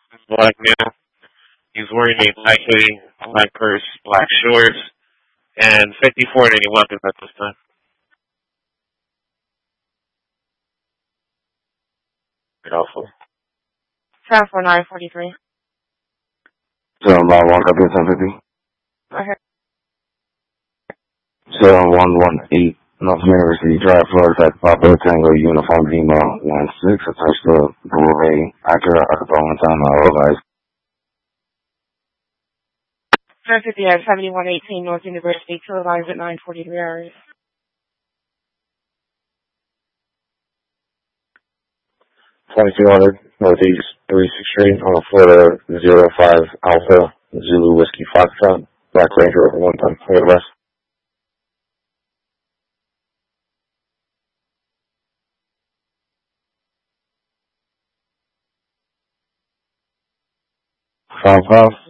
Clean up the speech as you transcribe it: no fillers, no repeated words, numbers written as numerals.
Black male. He's wearing a black hoodie, black purse, black shorts, and 54 in any weapons at this time. Awful. 74943. So, about 150. Okay. 7118 North University Drive, Florida, Tech, Papa Tango, Uniform Lima 16, attached to Blu-ray, accurate, one time, otherwise. 750 at 7118 North University, two lines at 943 hours. 2200 Northeast 36th Street on Florida 05 Alpha Zulu Whiskey Foxtrot, Black Ranger over 1 ton, West. Five.